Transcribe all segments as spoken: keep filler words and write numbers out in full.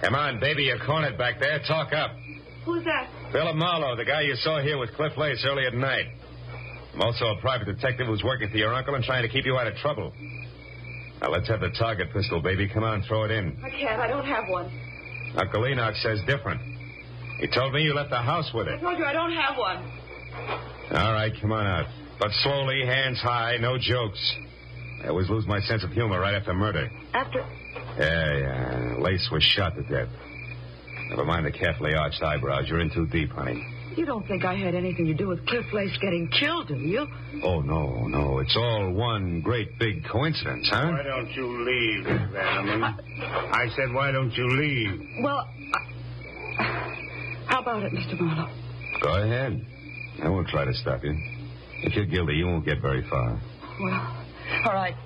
Come on, baby, you're cornered back there. Talk up. Who's that? Philip Marlowe, the guy you saw here with Cliff Lace earlier tonight. I'm also a private detective who's working for your uncle and trying to keep you out of trouble. Now, let's have the target pistol, baby. Come on, throw it in. I can't. I don't have one. Uncle Enoch says different. He told me you left the house with I it. told you I don't have one. All right, come on out. But slowly, hands high, no jokes. I always lose my sense of humor right after murder. After... Yeah, yeah. Lace was shot to death. Never mind the carefully arched eyebrows. You're in too deep, honey. You don't think I had anything to do with Cliff Lace getting killed, do you? Oh, no, no. It's all one great big coincidence, huh? Why don't you leave, Vanneman? I said, why don't you leave? Well, I... how about it, Mister Marlowe? Go ahead. I won't try to stop you. If you're guilty, you won't get very far. Well, all right.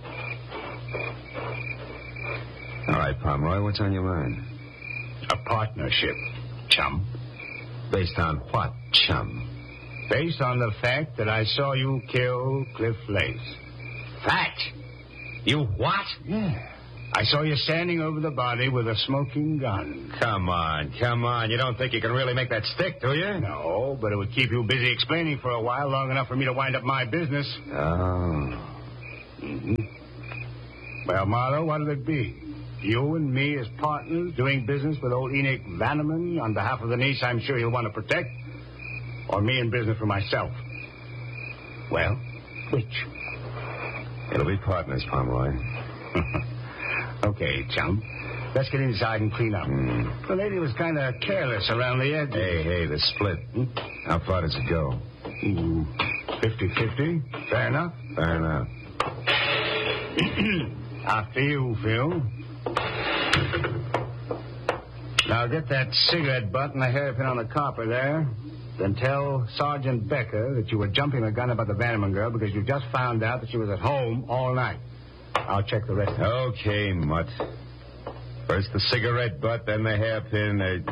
All right, Pomeroy, what's on your mind? A partnership, chum. Based on what, chum? Based on the fact that I saw you kill Cliff Lace. Fact? You what? Yeah. I saw you standing over the body with a smoking gun. Come on, come on. You don't think you can really make that stick, do you? No, but it would keep you busy explaining for a while, long enough for me to wind up my business. Oh. Mm-hmm. Well, Marlowe, what'll it be? You and me as partners doing business with old Enoch Vanneman on behalf of the niece I'm sure he'll want to protect? Or me in business for myself? Well, which? It'll be partners, Pomeroy. Okay, chum. Let's get inside and clean up. Mm. The lady was kind of careless around the edges. Hey, hey, the split. Hmm? How far does it go? Fifty-fifty. Fair enough. Fair enough. After you, Phil. Now get that cigarette butt and the hairpin on the copper there. Then tell Sergeant Becker that you were jumping the gun about the Vanneman girl because you just found out that she was at home all night. I'll check the rest. Okay, Mutt. First the cigarette butt, then the hairpin. Uh...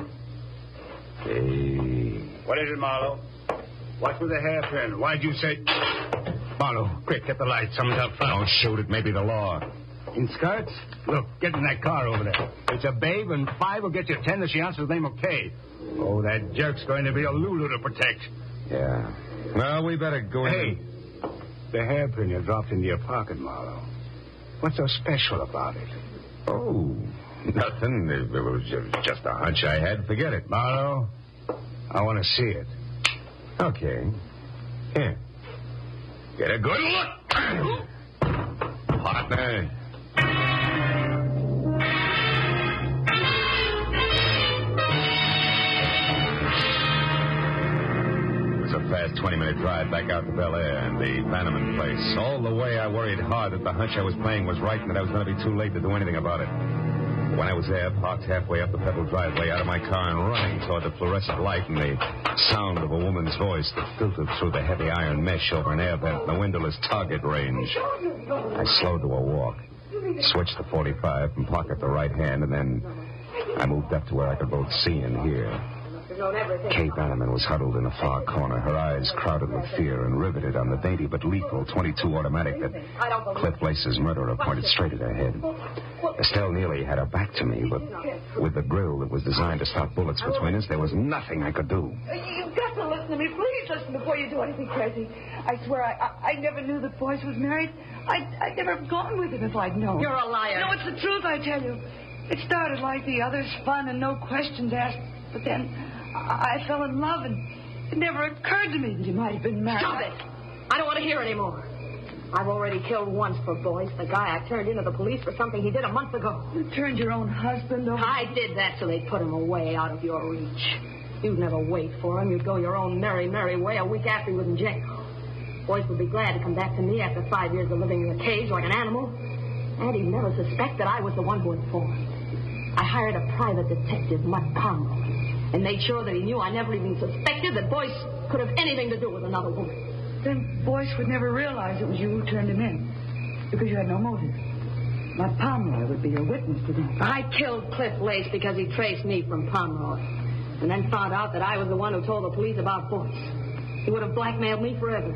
Hey. What is it, Marlowe? What's with the hairpin? Why'd you say... Marlowe, quick, get the light. Someone's out front. Don't shoot it. Maybe the law. In skirts? Look, get in that car over there. It's a babe, and five will get you ten if she answers the name of Kay. Oh, that jerk's going to be a Lulu to protect. Yeah. Well, we better go Hey, in. the hairpin you dropped into your pocket, Marlowe. What's so special about it? Oh, nothing. It was just a hunch I had. Forget it. Marlowe, I want to see it. Okay. Here. Get a good look. Partner. It was a fast twenty-minute drive back out to Bel Air and the Vanneman place. All the way I worried hard that the hunch I was playing was right and that I was going to be too late to do anything about it. When I was there, parked halfway up the pebbled driveway, out of my car and running toward the fluorescent light and the sound of a woman's voice that filtered through the heavy iron mesh over an air vent in the windowless target range, I slowed to a walk, switched to forty-five and parked at the right hand, and then I moved up to where I could both see and hear. Kay Vanneman was huddled in a far corner, her eyes crowded with fear and riveted on the dainty but lethal twenty-two automatic that Cliff Lace's murderer pointed straight at her head. Estelle Neely had her back to me, but with the grill that was designed to stop bullets between us, there was nothing I could do. You've got to listen to me. Please listen before you do anything crazy. I swear I I, I never knew that Boyce was married. I'd, I'd never have gone with him if I'd known. You're a liar. No, it's the truth, I tell you. It started like the others, fun and no questions asked. But then I, I fell in love, and it never occurred to me that he might have been married. Stop it. I don't want to hear anymore. I've already killed once for Boyce, the guy I turned into the police for something he did a month ago. You turned your own husband over? I did that so they'd put him away out of your reach. You'd never wait for him. You'd go your own merry, merry way a week after he was in jail. Boyce would be glad to come back to me after five years of living in a cage like an animal. And he'd never suspect that I was the one who informed. I hired a private detective, Mutt Pomeroy, and made sure that he knew I never even suspected that Boyce could have anything to do with another woman. Then Boyce would never realize it was you who turned him in, because you had no motive. Mutt Pomeroy would be your witness to that. I killed Cliff Lace because he traced me from Pomeroy, and then found out that I was the one who told the police about Boyce. He would have blackmailed me forever.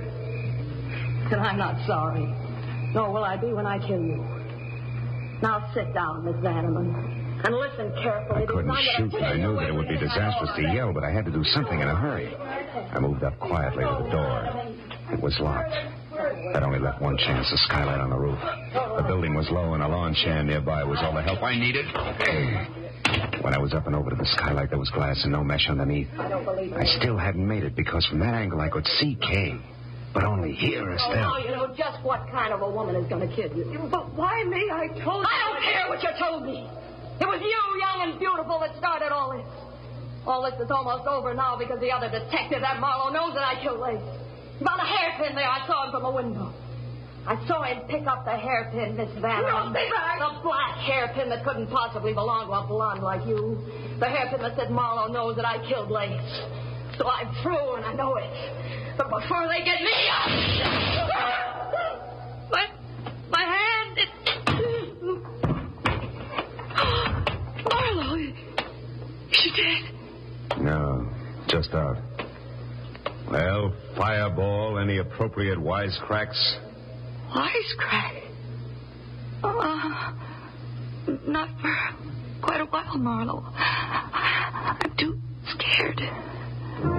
And I'm not sorry. Nor will I be when I kill you. Now sit down, Miss Vanneman. And listen carefully. I couldn't shoot, and I knew that it would be disastrous to yell, but I had to do something in a hurry. I moved up quietly to the door. It was locked. That only left one chance, a skylight on the roof. The building was low, and a lawn chair nearby was all the help I needed. When I was up and over to the skylight, there was glass and no mesh underneath. I still hadn't made it, because from that angle I could see Kay. But only hear her still. Oh, you know just what kind of a woman is going to kill you. But why me? I told you. I don't care what you told me. It was you, young and beautiful, that started all this. All this is almost over now because the other detective, that Marlowe, knows that I killed Lace. About a hairpin there, I saw him from a window. I saw him pick up the hairpin, Miss Van. No, stay back. The black hairpin that couldn't possibly belong to a blonde like you. The hairpin that said Marlowe knows that I killed Lace. So I'm through, and I know it. But before they get me up... My, my hand... It... Marlowe, is she dead? No, just out. Well, fireball, any appropriate wisecracks? Wisecrack? Uh, not for quite a while, Marlowe. I'm too scared.